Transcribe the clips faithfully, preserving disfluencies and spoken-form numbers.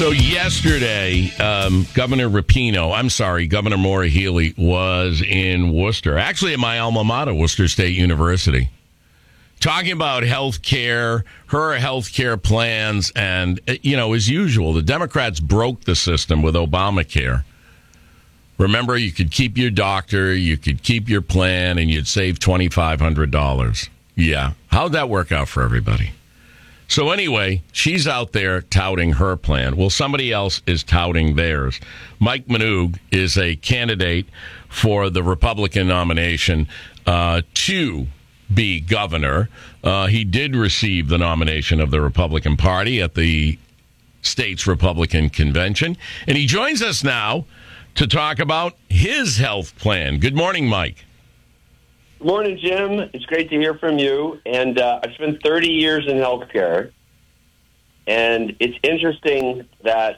So yesterday, um, Governor Rapino, I'm sorry, Governor Maura Healey was in Worcester, actually at my alma mater, Worcester State University, talking about health care, her health care plans, and, you know, as usual, the Democrats broke the system with Obamacare. Remember, you could keep your doctor, you could keep your plan, and you'd save two thousand five hundred dollars. Yeah. How'd that work out for everybody? So anyway, she's out there touting her plan. Well, somebody else is touting theirs. Mike Minogue is a candidate for the Republican nomination uh, to be governor. Uh, he did receive the nomination of the Republican Party at the state's Republican convention. And he joins us now to talk about his health plan. Good morning, Mike. Good morning, Jim. It's great to hear from you. And uh, I've spent thirty years in healthcare, and it's interesting that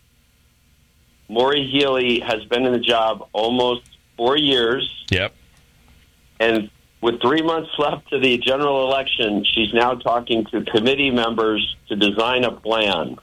Maura Healey has been in the job almost four years. Yep. And with three months left to the general election, she's now talking to committee members to design a plan.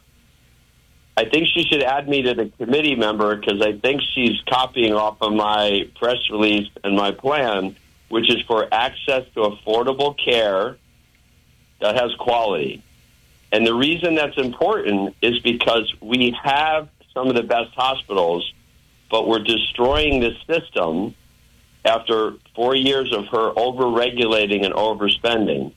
I think she should add me to the committee member because I think she's copying off of my press release and my plan, which is for access to affordable care that has quality. And the reason that's important is because we have some of the best hospitals, but we're destroying the system after four years of her over-regulating and overspending.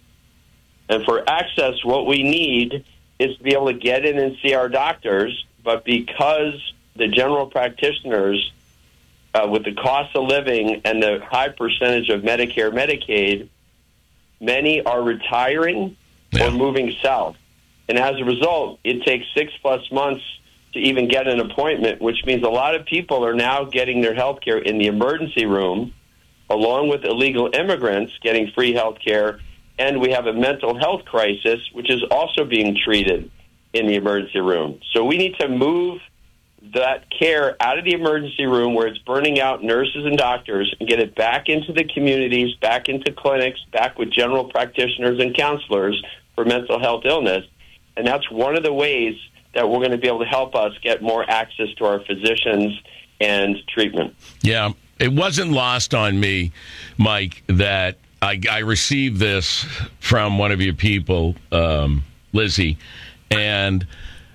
And for access, what we need is to be able to get in and see our doctors, but because the general practitioners Uh, with the cost of living and the high percentage of Medicare, Medicaid, many are retiring yeah. or moving south. And as a result, it takes six plus months to even get an appointment, which means a lot of people are now getting their health care in the emergency room, along with illegal immigrants getting free health care. And we have a mental health crisis, which is also being treated in the emergency room. So we need to move that care out of the emergency room where it's burning out nurses and doctors and get it back into the communities, back into clinics, back with general practitioners and counselors for mental health illness. And that's one of the ways that we're going to be able to help us get more access to our physicians and treatment. Yeah, it wasn't lost on me, Mike, that I, I received this from one of your people, um, Lizzie, and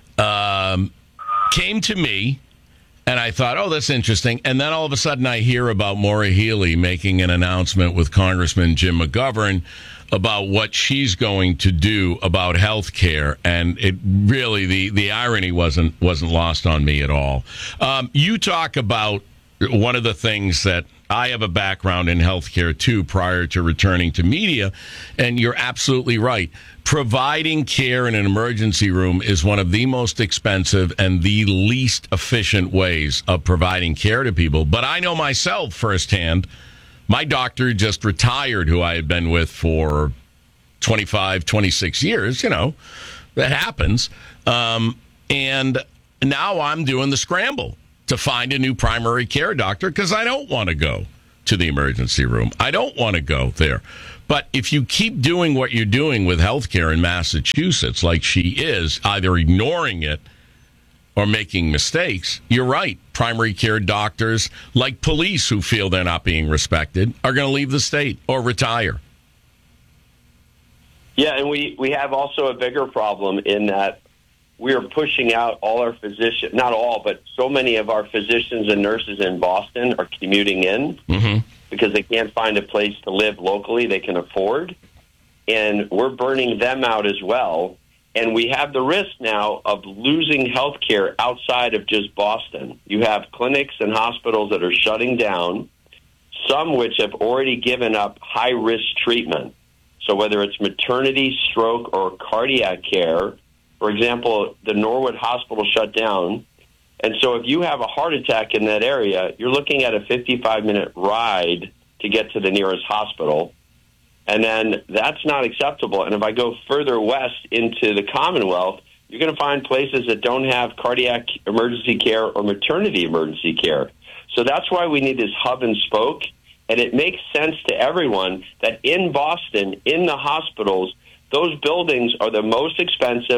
um came to me, and I thought, oh, that's interesting. And then all of a sudden I hear about Maura Healey making an announcement with Congressman Jim McGovern about what she's going to do about health care. And it really, the, the irony wasn't wasn't lost on me at all. Um, you talk about one of the things that I have a background in healthcare, too, prior to returning to media, and you're absolutely right. Providing care in an emergency room is one of the most expensive and the least efficient ways of providing care to people. But I know myself firsthand. My doctor just retired, who I had been with for twenty-five, twenty-six years. You know, that happens. Um, and now I'm doing the scramble to find a new primary care doctor because I don't want to go to the emergency room. I don't want to go there. But if you keep doing what you're doing with healthcare in Massachusetts, like she is, either ignoring it or making mistakes, you're right. Primary care doctors, like police who feel they're not being respected, are going to leave the state or retire. Yeah, and we, we have also a bigger problem in that we are pushing out all our physicians, not all, but so many of our physicians and nurses in Boston are commuting in mm-hmm. because they can't find a place to live locally they can afford. And we're burning them out as well. And we have the risk now of losing health care outside of just Boston. You have clinics and hospitals that are shutting down, some which have already given up high-risk treatment. So whether it's maternity, stroke, or cardiac care, for example, the Norwood Hospital shut down. And so if you have a heart attack in that area, you're looking at a fifty-five minute ride to get to the nearest hospital. And then that's not acceptable. And if I go further west into the Commonwealth, you're going to find places that don't have cardiac emergency care or maternity emergency care. So that's why we need this hub and spoke. And it makes sense to everyone that in Boston, in the hospitals, those buildings are the most expensive.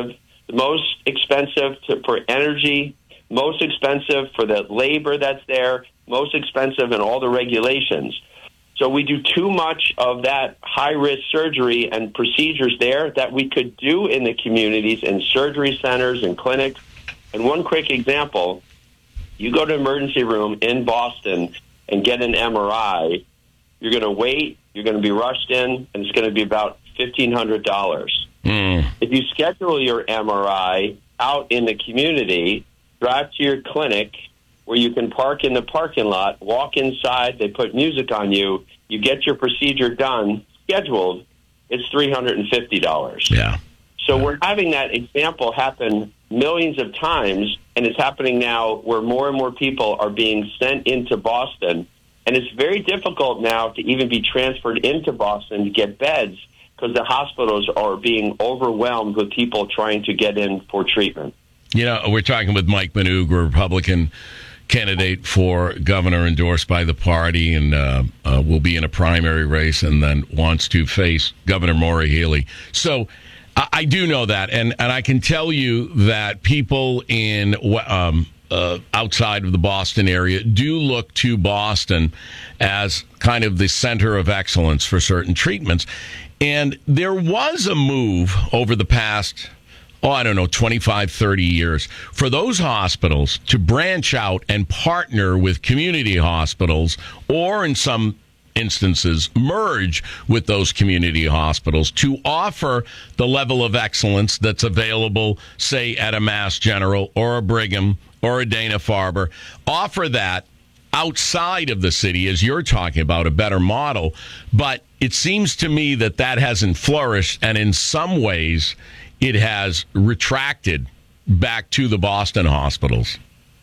the most expensive to, for energy, most expensive for the labor that's there, most expensive in all the regulations. So we do too much of that high-risk surgery and procedures there that we could do in the communities, in surgery centers and clinics. And one quick example, you go to an emergency room in Boston and get an M R I, you're going to wait, you're going to be rushed in, and it's going to be about fifteen hundred dollars. Mm. If you schedule your M R I out in the community, drive to your clinic where you can park in the parking lot, walk inside, they put music on you, you get your procedure done, scheduled, it's three hundred fifty dollars. Yeah. So we're having that example happen millions of times, and it's happening now where more and more people are being sent into Boston. And it's very difficult now to even be transferred into Boston to get beds because the hospitals are being overwhelmed with people trying to get in for treatment. You know, we're talking with Mike Manoog, a Republican candidate for governor endorsed by the party, and uh, uh, will be in a primary race and then wants to face Governor Maura Healey. So I, I do know that, and, and I can tell you that people in um, uh, outside of the Boston area do look to Boston as kind of the center of excellence for certain treatments. And there was a move over the past oh, I don't know, twenty-five, thirty years, for those hospitals to branch out and partner with community hospitals, or in some instances, merge with those community hospitals to offer the level of excellence that's available, say, at a Mass General or a Brigham or a Dana-Farber. Offer that outside of the city, as you're talking about, a better model. But it seems to me that that hasn't flourished, and in some ways it has retracted back to the Boston hospitals.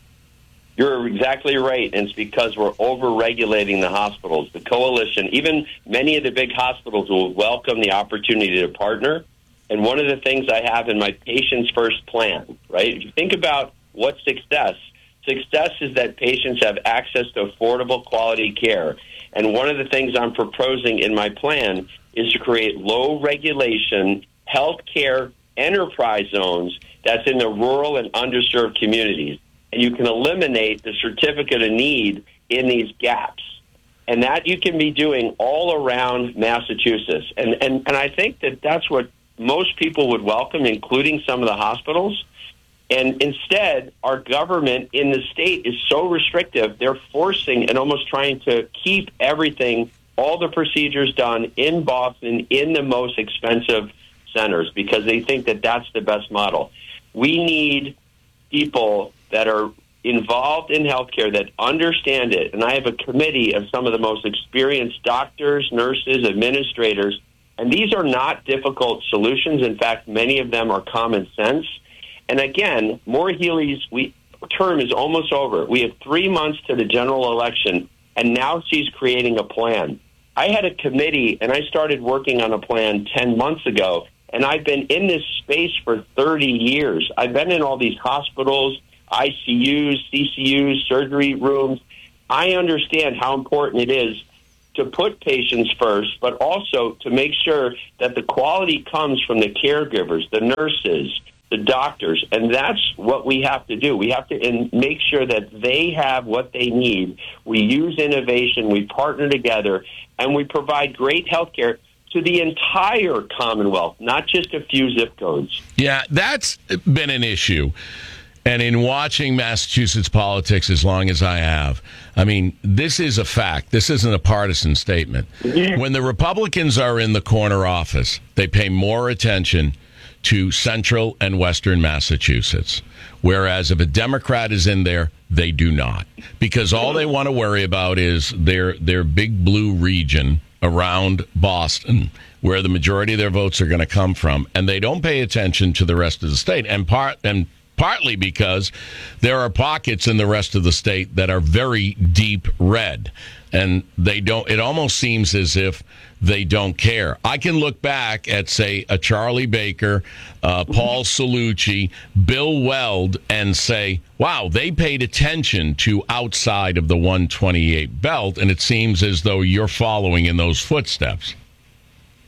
You're exactly right, and it's because we're over-regulating the hospitals. The coalition, even many of the big hospitals, will welcome the opportunity to partner. And one of the things I have in my Patients First plan, right? If you think about what's success, success is that patients have access to affordable quality care. And one of the things I'm proposing in my plan is to create low-regulation healthcare enterprise zones that's in the rural and underserved communities. And you can eliminate the certificate of need in these gaps. And that you can be doing all around Massachusetts. And, and, and I think that that's what most people would welcome, including some of the hospitals. And instead, our government in the state is so restrictive, they're forcing and almost trying to keep everything, all the procedures done in Boston, in the most expensive centers, because they think that that's the best model. We need people that are involved in healthcare that understand it. And I have a committee of some of the most experienced doctors, nurses, administrators, and these are not difficult solutions. In fact, many of them are common sense. And again, Maura Healey's we, term is almost over. We have three months to the general election, and now she's creating a plan. I had a committee, and I started working on a plan ten months ago, and I've been in this space for thirty years. I've been in all these hospitals, I C Us, C C Us, surgery rooms. I understand how important it is to put patients first, but also to make sure that the quality comes from the caregivers, the nurses, the doctors, and that's what we have to do. We have to in, make sure that they have what they need. We use innovation, we partner together, and we provide great health care to the entire Commonwealth, not just a few zip codes. Yeah, that's been an issue. And in watching Massachusetts politics as long as I have, I mean, this is a fact. This isn't a partisan statement. When the Republicans are in the corner office, they pay more attention to central and western Massachusetts. Whereas if a Democrat is in there, they do not. Because all they want to worry about is their their big blue region around Boston, where the majority of their votes are going to come from. And they don't pay attention to the rest of the state. And part and partly because there are pockets in the rest of the state that are very deep red. And they don't, it almost seems as if they don't care. I can look back at, say, a Charlie Baker, uh, Paul Cellucci, Bill Weld, and say, wow, they paid attention to outside of the one twenty-eight belt, and it seems as though you're following in those footsteps.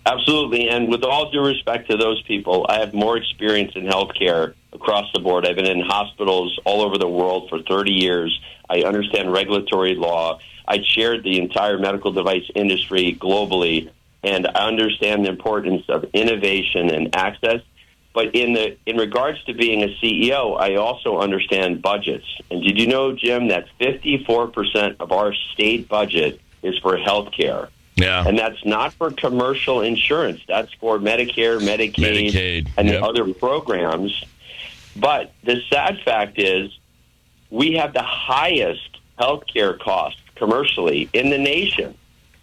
Absolutely. And with all due respect to those people, I have more experience in healthcare across the board. I've been in hospitals all over the world for thirty years. I understand regulatory law. I chaired the entire medical device industry globally, and I understand the importance of innovation and access. But in the in regards to being a C E O, I also understand budgets. And did you know, Jim, that fifty-four percent of our state budget is for healthcare? Yeah. And that's not for commercial insurance. That's for Medicare, Medicaid, Medicaid. and Yep. the other programs. But the sad fact is we have the highest healthcare costs commercially in the nation.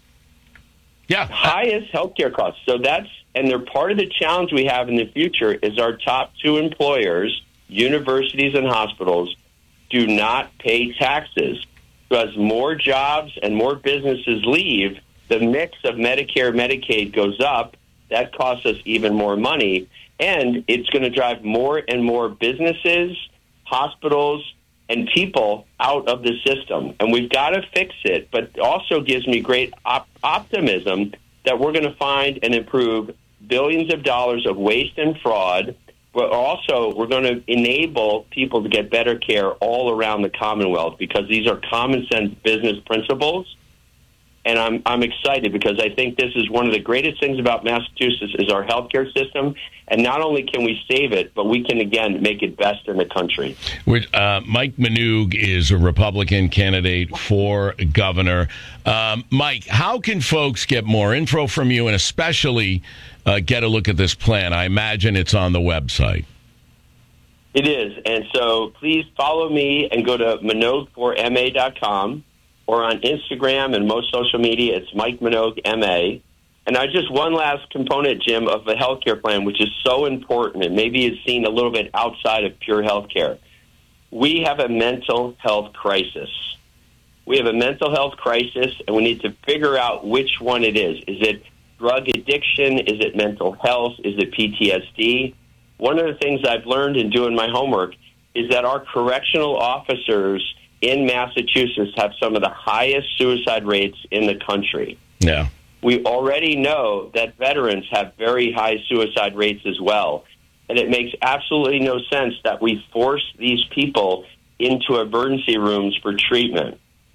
Yeah. Highest healthcare costs. So that's, and they're part of the challenge we have in the future is our top two employers, universities and hospitals, do not pay taxes. So as more jobs and more businesses leave, the mix of Medicare, Medicaid goes up. That costs us even more money. And it's going to drive more and more businesses, hospitals, and people out of the system. And we've got to fix it. But it also gives me great op- optimism that we're going to find and improve billions of dollars of waste and fraud. But also, we're going to enable people to get better care all around the Commonwealth because these are common sense business principles. And I'm I'm excited because I think this is one of the greatest things about Massachusetts is our healthcare system. And not only can we save it, but we can, again, make it best in the country. Which, uh, Mike Minogue is a Republican candidate for governor. Um, Mike, how can folks get more info from you and especially uh, get a look at this plan? I imagine it's on the website. It is. And so please follow me and go to minogue four m a dot com. Or on Instagram and most social media, it's Mike Minogue, M A. And I just one last component, Jim, of the healthcare plan, which is so important and maybe is seen a little bit outside of pure healthcare. We have a mental health crisis. We have a mental health crisis, and we need to figure out which one it is. Is it drug addiction? Is it mental health? Is it P T S D? One of the things I've learned in doing my homework is that our correctional officers in Massachusetts have some of the highest suicide rates in the country. Yeah. We already know that veterans have very high suicide rates as well. And it makes absolutely no sense that we force these people into emergency rooms for treatment.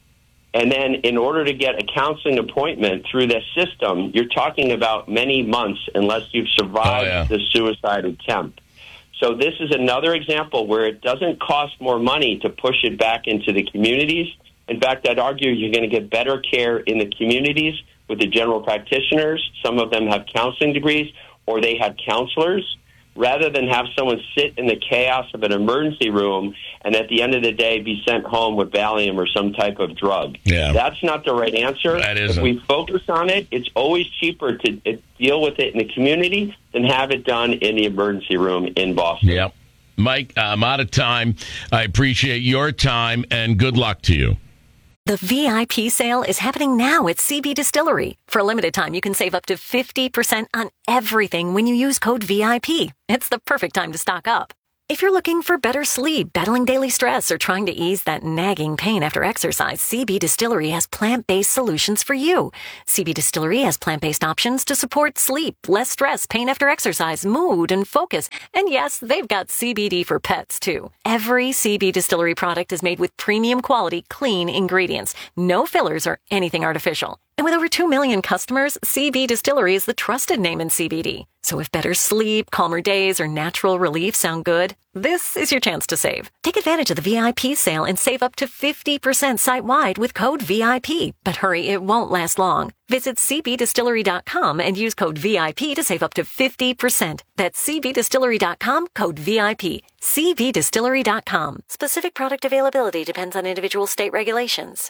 And then in order to get a counseling appointment through the system, you're talking about many months unless you've survived oh, yeah. the suicide attempt. So this is another example where it doesn't cost more money to push it back into the communities. In fact, I'd argue you're going to get better care in the communities with the general practitioners. Some of them have counseling degrees, or they have counselors, rather than have someone sit in the chaos of an emergency room and at the end of the day be sent home with Valium or some type of drug. Yeah. That's not the right answer. That isn't. If we focus on it, it's always cheaper to uh, deal with it in the community than have it done in the emergency room in Boston. Yep. Mike, I'm out of time. I appreciate your time, and good luck to you. The V I P sale is happening now at C B Distillery. For a limited time, you can save up to fifty percent on everything when you use code V I P. It's the perfect time to stock up. If you're looking for better sleep, battling daily stress, or trying to ease that nagging pain after exercise, C B Distillery has plant-based solutions for you. C B Distillery has plant-based options to support sleep, less stress, pain after exercise, mood, and focus. And yes, they've got C B D for pets, too. Every C B Distillery product is made with premium quality, clean ingredients. No fillers or anything artificial. And with over two million customers, C B Distillery is the trusted name in C B D. So if better sleep, calmer days, or natural relief sound good, this is your chance to save. Take advantage of the V I P sale and save up to fifty percent site-wide with code V I P. But hurry, it won't last long. Visit c b distillery dot com and use code V I P to save up to fifty percent. That's c b distillery dot com, code V I P. c b distillery dot com. Specific product availability depends on individual state regulations.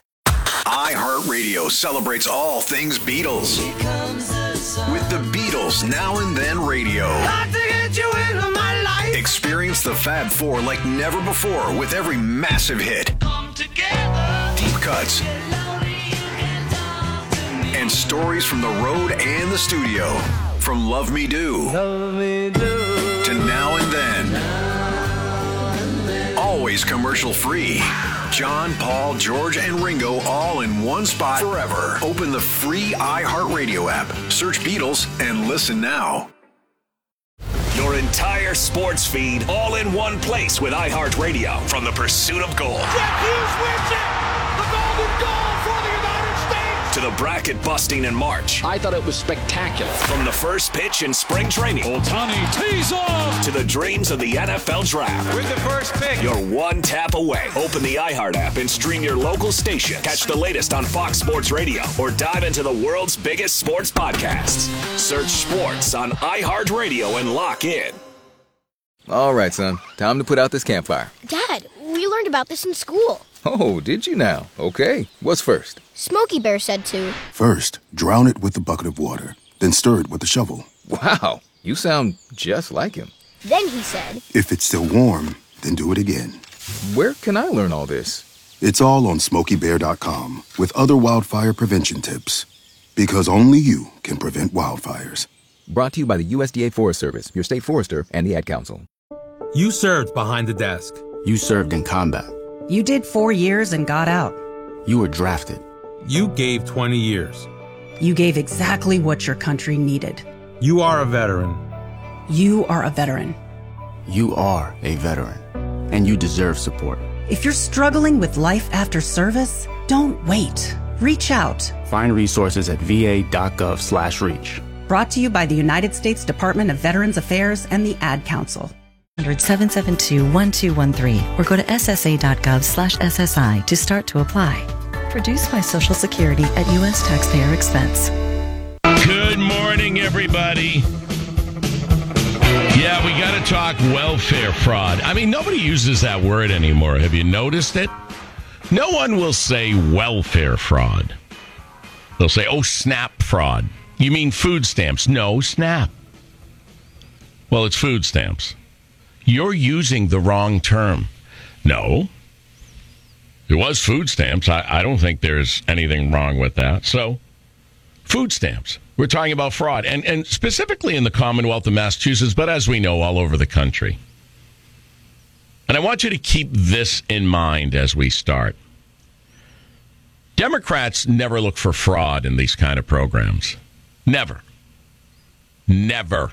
iHeartRadio celebrates all things Beatles with the Beatles Now and Then Radio. Experience the Fab Four like never before with every massive hit, deep cuts, and stories from the road and the studio. From Love Me Do, Love Me Do. to Now and Then. Always always commercial free. John, Paul, George, and Ringo all in one spot forever. Open the free iHeartRadio app, search Beatles, and listen now. Your entire sports feed all in one place with iHeartRadio from the pursuit of gold. Jack Hughes wins it! The golden goal for the United States! To the bracket busting in March. I thought it was spectacular. From the first pitch in spring training. Ohtani tees off! To the dreams of the N F L draft. With the first pick. You're one tap away. Open the iHeart app and stream your local station. Catch the latest on Fox Sports Radio or dive into the world's biggest sports podcasts. Search sports on iHeartRadio and lock in. All right, son. Time to put out this campfire. Dad, we learned about this in school. Oh, did you now? Okay. What's first? Smokey Bear said to. First, drown it with a bucket of water, then stir it with a shovel. Wow, you sound just like him. Then he said, if it's still warm, then do it again. Where can I learn all this? It's all on smokey bear dot com with other wildfire prevention tips. Because only you can prevent wildfires. Brought to you by the U S D A Forest Service, your state forester, and the Ad Council. You served behind the desk. You served in combat. You did four years and got out. You were drafted. You gave twenty years. You gave exactly what your country needed. You are a veteran. You are a veteran. You are a veteran. And you deserve support. If you're struggling with life after service, don't wait. Reach out. Find resources at va.gov slash reach. Brought to you by the United States Department of Veterans Affairs and the Ad Council. seven seven two, one two one three or go to S S A dot gov slash S S I to start to apply. Produced by Social Security at U S taxpayer expense. Good morning, everybody. Yeah, we got to talk welfare fraud. I mean, nobody uses that word anymore. Have you noticed it? No one will say welfare fraud. They'll say, oh, SNAP fraud. You mean food stamps? No, SNAP. Well, it's food stamps. You're using the wrong term. No. It was food stamps. I, I don't think there's anything wrong with that. So, food stamps. We're talking about fraud, and, and specifically in the Commonwealth of Massachusetts, but as we know, all over the country. And I want you to keep this in mind as we start. Democrats never look for fraud in these kind of programs. Never. Never.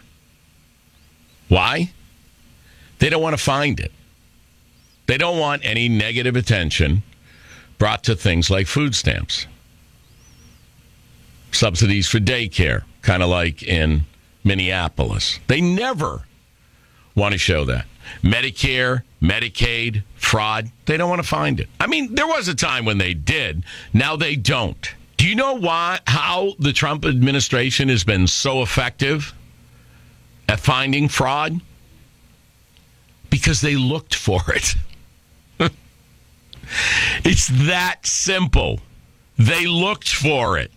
Why? They don't want to find it. They don't want any negative attention brought to things like food stamps. Subsidies for daycare, kind of like in Minneapolis. They never want to show that. Medicare, Medicaid, fraud, they don't want to find it. I mean, there was a time when they did. Now they don't. Do you know why? How the Trump administration has been so effective at finding fraud? Because they looked for it. It's that simple. They looked for it.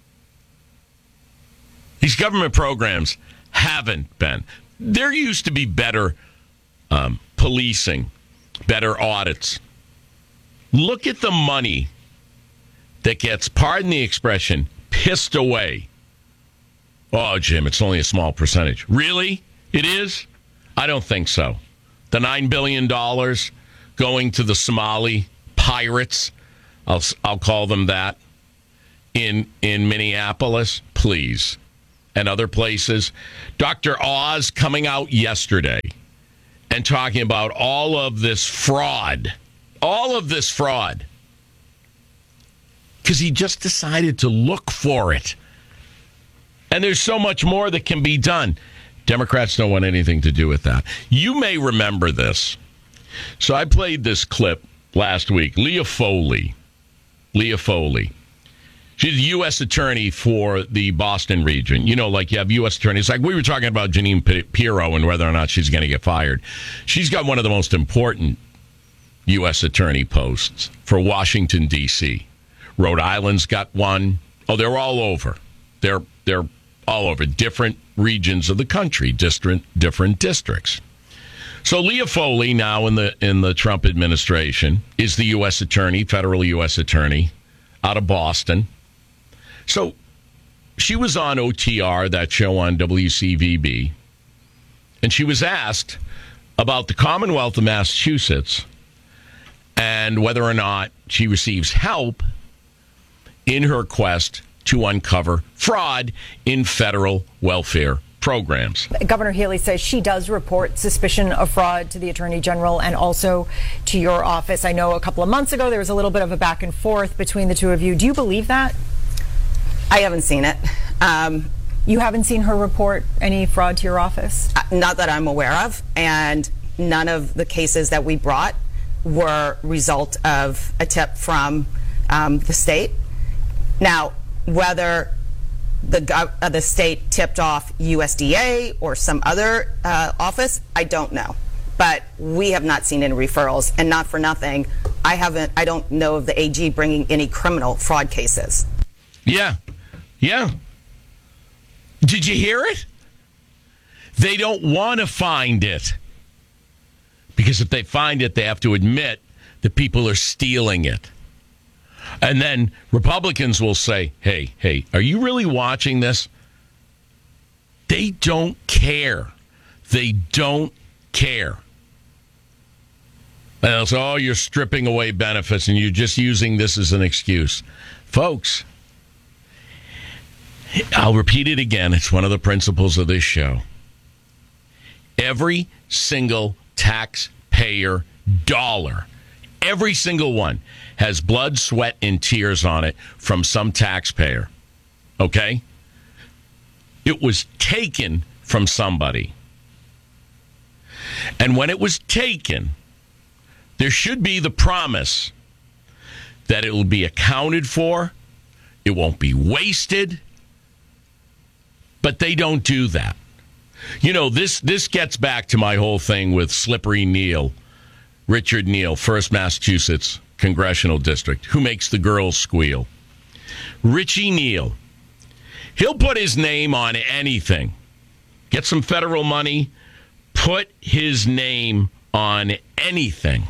These government programs haven't been. There used to be better um, policing, better audits. Look at the money that gets, pardon the expression, pissed away. Oh, Jim, it's only a small percentage. Really? It is? I don't think so. The nine billion dollars going to the Somali pirates, I'll, I'll call them that, in, in Minneapolis, please. And other places. Doctor Oz coming out yesterday and talking about all of this fraud. All of this fraud. Because he just decided to look for it. And there's so much more that can be done. Democrats don't want anything to do with that. You may remember this. So I played this clip last week. Leah Foley. Leah Foley. She's the U S attorney for the Boston region. You know, like you have U S attorneys. Like we were talking about Jeanine Pirro and whether or not she's going to get fired. She's got one of the most important U S attorney posts for Washington, D C Rhode Island's got one. Oh, they're all over. They're they're all over. Different regions of the country, different different districts. So Leah Foley, now in the in the Trump administration, is the U S attorney, federal U S attorney, out of Boston. So she was on O T R, that show on W C V B, and she was asked about the Commonwealth of Massachusetts and whether or not she receives help in her quest to uncover fraud in federal welfare programs. Governor Healy says she does report suspicion of fraud to the Attorney General and also to your office. I know a couple of months ago there was a little bit of a back and forth between the two of you. Do you believe that? I haven't seen it. Um, you haven't seen her report any fraud to your office? Uh, not that I'm aware of, and none of the cases that we brought were result of a tip from um, the state. Now, whether the gov- uh, the state tipped off U S D A or some other uh, office, I don't know. But we have not seen any referrals, and not for nothing, I haven't. I don't know of the A G bringing any criminal fraud cases. Yeah, yeah. Did you hear it? They don't want to find it. Because if they find it, they have to admit that people are stealing it. And then Republicans will say, hey, hey, are you really watching this? They don't care. They don't care. And they'll say, oh, you're stripping away benefits and you're just using this as an excuse. Folks, I'll repeat it again. It's one of the principles of this show. Every single taxpayer dollar, every single one, has blood, sweat, and tears on it from some taxpayer. Okay? It was taken from somebody. And when it was taken, there should be the promise that it will be accounted for, it won't be wasted, but they don't do that. You know, this this gets back to my whole thing with Slippery Neil, Richard Neal, first Massachusetts Congressional District, who makes the girls squeal. Richie Neal, he'll put his name on anything. Get some federal money, put his name on anything.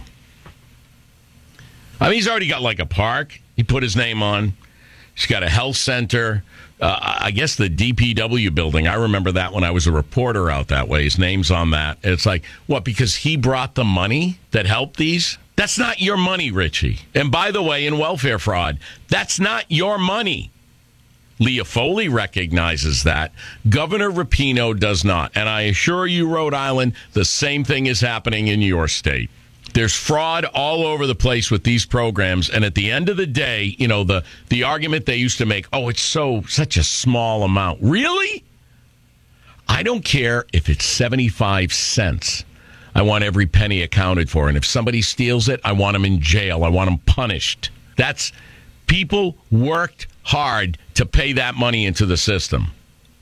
I mean, he's already got like a park he put his name on. He's got a health center. Uh, I guess the D P W building. I remember that when I was a reporter out that way. His name's on that. It's like, what, because he brought the money that helped these? That's not your money, Richie. And by the way, in welfare fraud, that's not your money. Leah Foley recognizes that. Governor Rapino does not. And I assure you, Rhode Island, the same thing is happening in your state. There's fraud all over the place with these programs, and at the end of the day, you know, the the argument they used to make, oh, it's so such a small amount. Really? I don't care if it's seventy-five cents. I want every penny accounted for, and if somebody steals it, I want them in jail. I want them punished. That's people worked hard to pay that money into the system.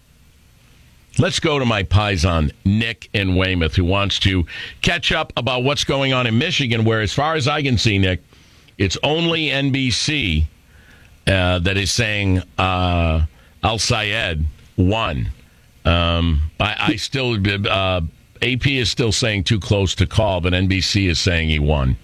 Let's go to my paisan, Nick in Weymouth, who wants to catch up about what's going on in Michigan, where, as far as I can see, Nick, it's only N B C uh, that is saying uh, Al-Sayed won. Um, I, I still, uh, A P is still saying too close to call, but N B C is saying he won.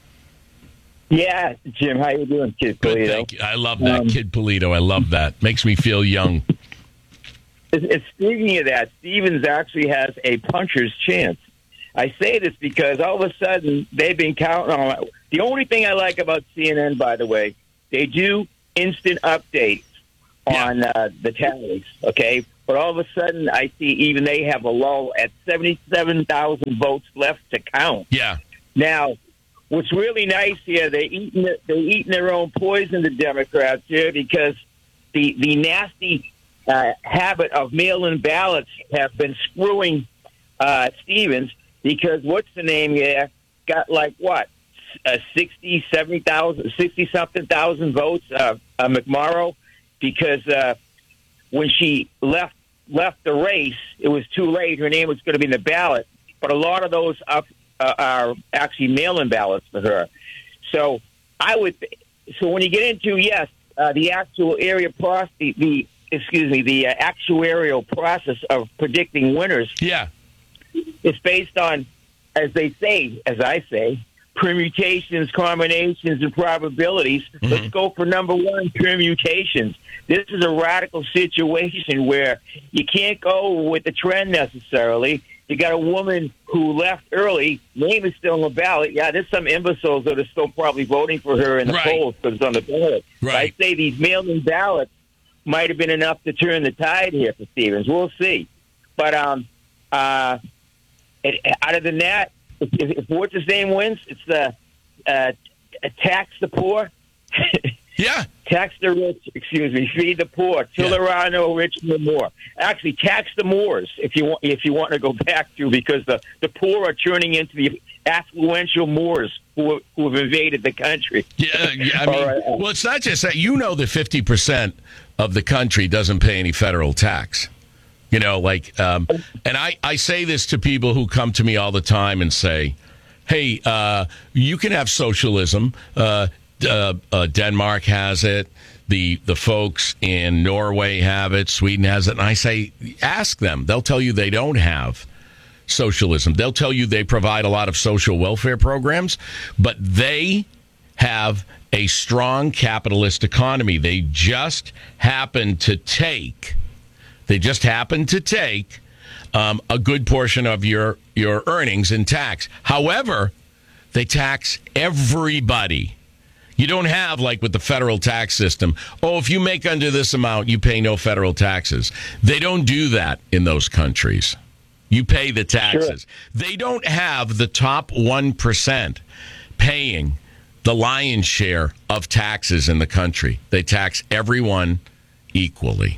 Yeah, Jim, how you doing, Kid Polito? Good, thank you. I love that, um, Kid Polito. I love that. Makes me feel young. It's, it's, speaking of that, Stevens actually has a puncher's chance. I say this because all of a sudden they've been counting on it. The only thing I like about C N N, by the way, they do instant updates on uh, the tallies, okay? But all of a sudden I see even they have a lull at seventy-seven thousand votes left to count. Yeah. Now, what's really nice here, they're eating, they're eating their own poison, the Democrats here, because the, the nasty Uh, habit of mail-in ballots have been screwing uh, Stevens, because what's the name here got like what uh, sixty, seventy thousand, sixty something thousand votes. Uh, uh, McMorrow, because uh, when she left left the race, it was too late. Her name was going to be in the ballot, but a lot of those up uh, are actually mail-in ballots for her. So I would. So when you get into yes, uh, the actual area process, the, the excuse me, the uh, actuarial process of predicting winners. Yeah. It's based on, as they say, as I say, permutations, combinations, and probabilities. Mm-hmm. Let's go for number one, permutations. This is a radical situation where you can't go with the trend necessarily. You got a woman who left early. Name is still on the ballot. Yeah, there's some imbeciles that are still probably voting for her in the Right. polls because it's on the ballot. Right. I say these mail-in ballots might have been enough to turn the tide here for Stevens. We'll see. But um, uh, it, other than that, if, if what's his name wins, it's the uh, tax the poor. Yeah. Tax the rich, excuse me, feed the poor, till there are no rich no more. Actually, tax the Moors if you want. If you want to go back to, because the, the poor are turning into the affluential Moors who who have invaded the country. Yeah, yeah, I mean, right. well, it's not just that. You know that fifty percent of the country doesn't pay any federal tax. You know, like, um, and I, I say this to people who come to me all the time and say, hey, uh, you can have socialism. Uh, uh, uh, Denmark has it. The the folks in Norway have it. Sweden has it. And I say, ask them. They'll tell you they don't have socialism. They'll tell you they provide a lot of social welfare programs, but they have a strong capitalist economy. They just happen to take, they just happen to take um, a good portion of your, your earnings in tax. However, they tax everybody. You don't have, like with the federal tax system, oh, if you make under this amount, you pay no federal taxes. They don't do that in those countries. You pay the taxes. Sure. They don't have the top one percent paying the lion's share of taxes in the country. They tax everyone equally.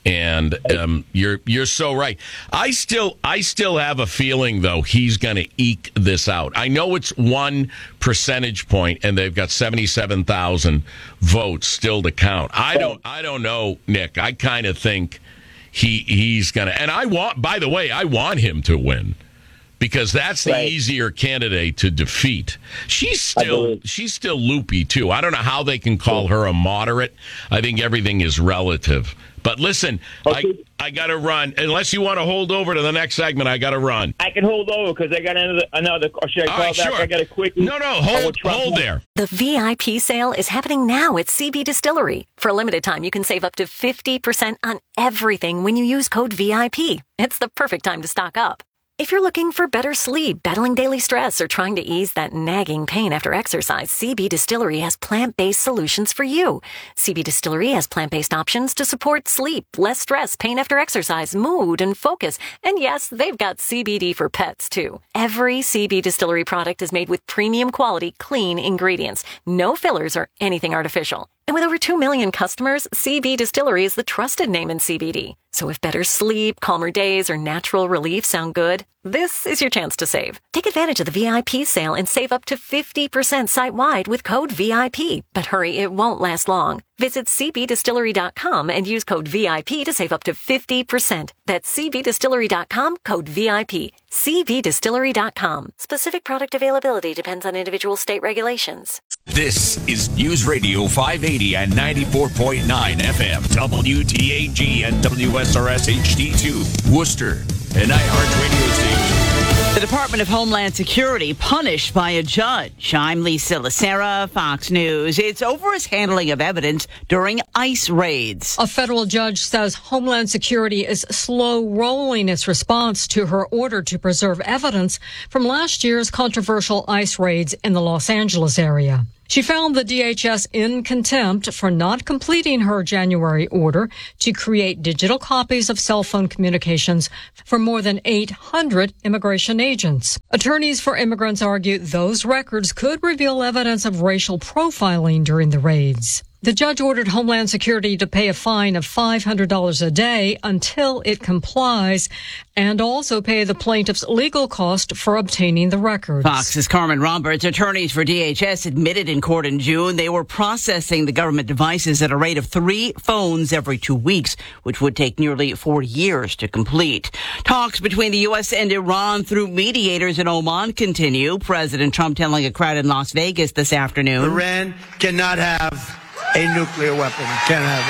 And um, you're you're so right. I still I still have a feeling, though, he's going to eke this out. I know it's one percentage point, and they've got seventy-seven thousand votes still to count. I don't I don't know, Nick. I kind of think he he's going to. And I want, by the way, I want him to win, because that's the right. easier candidate to defeat. She's still she's still loopy too. I don't know how they can call her a moderate. I think everything is relative. But listen, okay. I I got to run. Unless you want to hold over to the next segment, I got to run. I can hold over because I got another. another or should I call right, back? Sure. I got a quick. No, no, hold, hold there. The V I P sale is happening now at C B Distillery. For a limited time, you can save up to fifty percent on everything when you use code V I P. It's the perfect time to stock up. If you're looking for better sleep, battling daily stress, or trying to ease that nagging pain after exercise, C B Distillery has plant-based solutions for you. C B Distillery has plant-based options to support sleep, less stress, pain after exercise, mood, and focus. And yes, they've got C B D for pets, too. Every C B Distillery product is made with premium quality, clean ingredients. No fillers or anything artificial. And with over two million customers, C B Distillery is the trusted name in C B D. So if better sleep, calmer days, or natural relief sound good, this is your chance to save. Take advantage of the V I P sale and save up to fifty percent site-wide with code V I P. But hurry, it won't last long. Visit c b distillery dot com and use code V I P to save up to fifty percent. That's c b distillery dot com, code V I P. c b distillery dot com. Specific product availability depends on individual state regulations. This is News Radio five eighty and ninety-four point nine F M, W T A G and W S R S H D two, Worcester, an iHeart radio station. The Department of Homeland Security punished by a judge. I'm Lisa Lacera, Fox News. It's over his handling of evidence during ICE raids. A federal judge says Homeland Security is slow rolling its response to her order to preserve evidence from last year's controversial ICE raids in the Los Angeles area. She found the D H S in contempt for not completing her January order to create digital copies of cell phone communications for more than eight hundred immigration agents. Attorneys for immigrants argue those records could reveal evidence of racial profiling during the raids. The judge ordered Homeland Security to pay a fine of five hundred dollars a day until it complies, and also pay the plaintiff's legal cost for obtaining the records. Fox's Carmen Roberts. Attorneys for D H S admitted in court in June they were processing the government devices at a rate of three phones every two weeks, which would take nearly four years to complete. Talks between the U S and Iran through mediators in Oman continue. President Trump telling a crowd in Las Vegas this afternoon, Iran cannot have a nuclear weapon. Can't have it.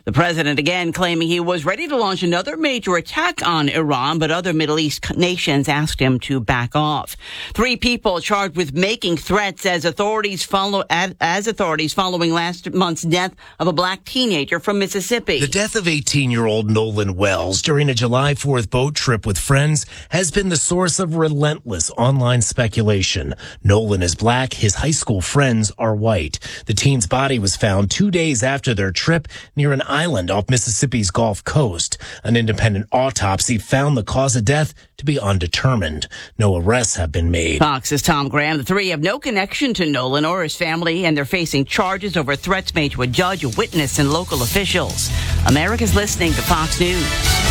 The president again claiming he was ready to launch another major attack on Iran, but other Middle East nations asked him to back off. Three people charged with making threats as authorities follow as authorities following last month's death of a black teenager from Mississippi. The death of eighteen-year-old Nolan Wells during a July fourth boat trip with friends has been the source of relentless online speculation. Nolan is black. His high school friends are white. The teen's body was found two days after their trip near an island off Mississippi's Gulf Coast. An independent autopsy found the cause of death to be undetermined. No arrests have been made. Fox's Tom Graham. The three have no connection to Nolan or his family, and they're facing charges over threats made to a judge, a witness, and local officials. America's listening to Fox News.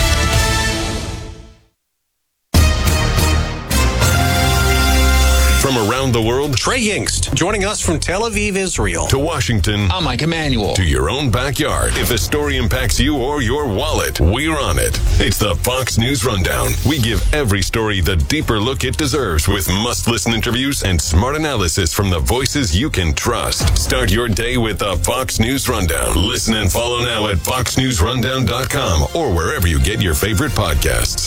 From around the world, Trey Yingst, joining us from Tel Aviv, Israel. To Washington. I'm Mike Emanuel. To your own backyard. If a story impacts you or your wallet, we're on it. It's the Fox News Rundown. We give every story the deeper look it deserves with must-listen interviews and smart analysis from the voices you can trust. Start your day with the Fox News Rundown. Listen and follow now at fox news rundown dot com or wherever you get your favorite podcasts.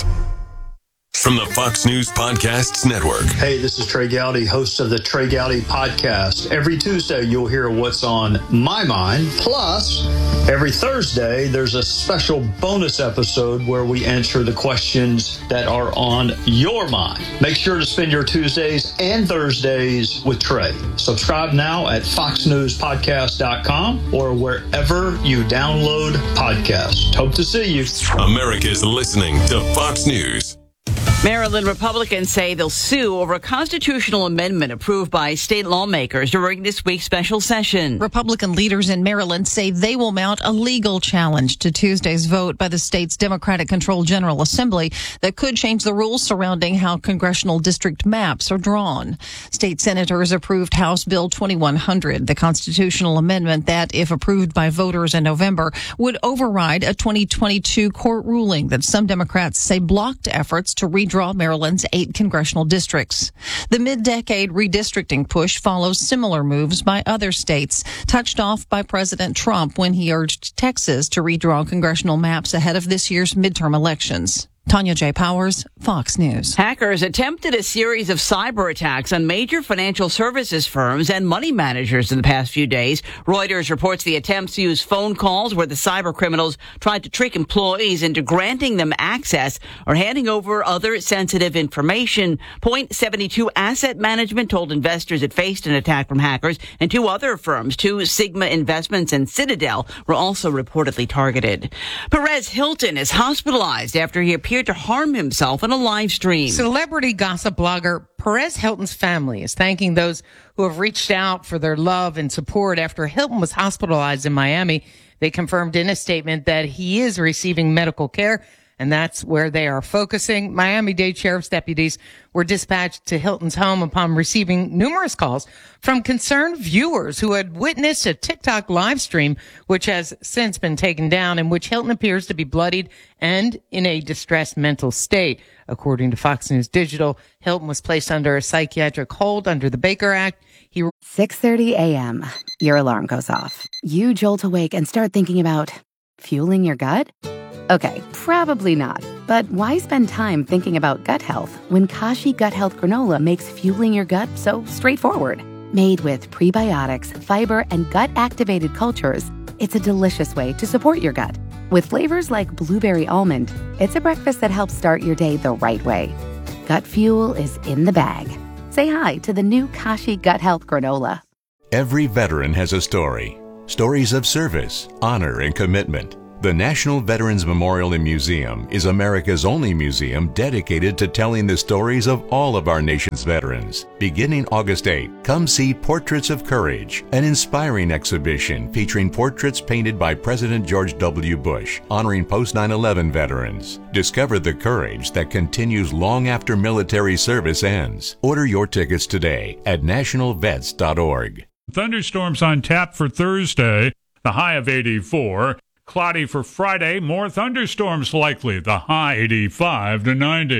From the Fox News Podcasts Network. Hey, this is Trey Gowdy, host of the Trey Gowdy Podcast. Every Tuesday, you'll hear what's on my mind. Plus, every Thursday, there's a special bonus episode where we answer the questions that are on your mind. Make sure to spend your Tuesdays and Thursdays with Trey. Subscribe now at fox news podcast dot com or wherever you download podcasts. Hope to see you. America's listening to Fox News. Maryland Republicans say they'll sue over a constitutional amendment approved by state lawmakers during this week's special session. Republican leaders in Maryland say they will mount a legal challenge to Tuesday's vote by the state's Democratic-controlled General Assembly that could change the rules surrounding how congressional district maps are drawn. State senators approved House Bill twenty-one hundred, the constitutional amendment that, if approved by voters in November, would override a twenty twenty-two court ruling that some Democrats say blocked efforts to redraw Maryland's eight congressional districts. The mid-decade redistricting push follows similar moves by other states, touched off by President Trump when he urged Texas to redraw congressional maps ahead of this year's midterm elections. Tanya J. Powers, Fox News. Hackers attempted a series of cyber attacks on major financial services firms and money managers in the past few days. Reuters reports the attempts used phone calls where the cyber criminals tried to trick employees into granting them access or handing over other sensitive information. Point seven two Asset Management told investors it faced an attack from hackers, and two other firms, two Sigma Investments and Citadel, were also reportedly targeted. Perez Hilton is hospitalized after he appeared to harm himself in a live stream. Celebrity gossip blogger Perez Hilton's family is thanking those who have reached out for their love and support after Hilton was hospitalized in Miami. They confirmed in a statement that he is receiving medical care, and that's where they are focusing. Miami-Dade Sheriff's deputies were dispatched to Hilton's home upon receiving numerous calls from concerned viewers who had witnessed a TikTok live stream, which has since been taken down, in which Hilton appears to be bloodied and in a distressed mental state. According to Fox News Digital, Hilton was placed under a psychiatric hold under the Baker Act. He six thirty a.m. Your alarm goes off. You jolt awake and start thinking about fueling your gut? Okay, probably not. But why spend time thinking about gut health when Kashi Gut Health Granola makes fueling your gut so straightforward? Made with prebiotics, fiber, and gut-activated cultures, it's a delicious way to support your gut. With flavors like blueberry almond, it's a breakfast that helps start your day the right way. Gut fuel is in the bag. Say hi to the new Kashi Gut Health Granola. Every veteran has a story. Stories of service, honor, and commitment. The National Veterans Memorial and Museum is America's only museum dedicated to telling the stories of all of our nation's veterans. Beginning August eighth, come see Portraits of Courage, an inspiring exhibition featuring portraits painted by President George W. Bush, honoring post nine eleven veterans. Discover the courage that continues long after military service ends. Order your tickets today at national vets dot org. Thunderstorms on tap for Thursday, the high of eighty-four. Cloudy for Friday, more thunderstorms likely, the high eighty-five to ninety.